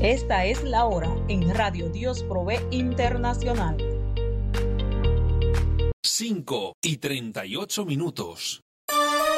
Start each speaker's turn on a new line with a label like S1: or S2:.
S1: Esta es la hora en Radio Dios Provee Internacional.
S2: 5:38.